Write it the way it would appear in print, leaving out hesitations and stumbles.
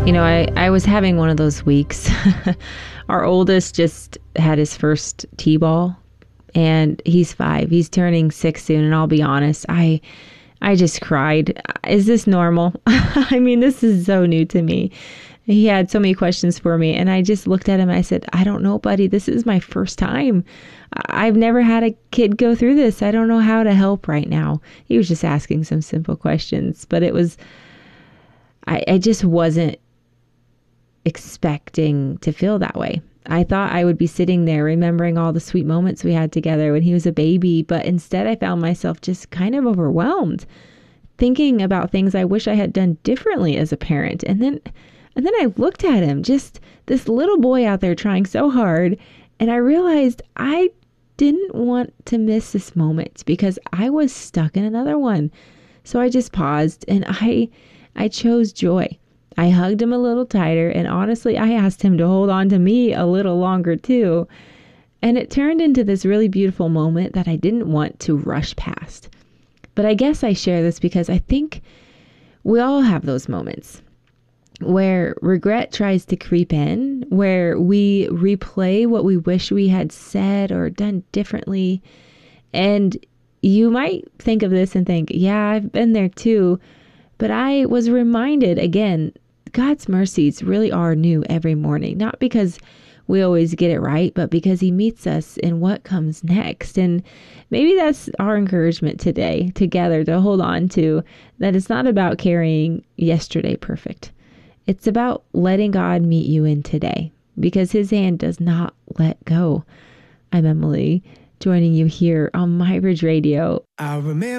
I was having one of those weeks. Our oldest just had his first T-ball, and he's 5. He's turning 6 soon, and I'll be honest, I just cried. Is this normal? I mean, this is so new to me. He had so many questions for me, and I just looked at him and I said, I don't know, buddy. This is my first time. I've never had a kid go through this. I don't know how to help right now. He was just asking some simple questions, but I just wasn't expecting to feel that way. I thought I would be sitting there remembering all the sweet moments we had together when he was a baby, but instead I found myself just kind of overwhelmed, thinking about things I wish I had done differently as a parent. And then I looked at him, just this little boy out there trying so hard, and I realized I didn't want to miss this moment because I was stuck in another one. So I just paused and I chose joy. I hugged him a little tighter, and honestly, I asked him to hold on to me a little longer too. And it turned into this really beautiful moment that I didn't want to rush past. But I guess I share this because I think we all have those moments where regret tries to creep in, where we replay what we wish we had said or done differently. And you might think of this and think, yeah, I've been there too. But I was reminded again, God's mercies really are new every morning, not because we always get it right, but because he meets us in what comes next. And maybe that's our encouragement today together to hold on to, that it's not about carrying yesterday perfect. It's about letting God meet you in today because his hand does not let go. I'm Emily, joining you here on My Bridge Radio. I remember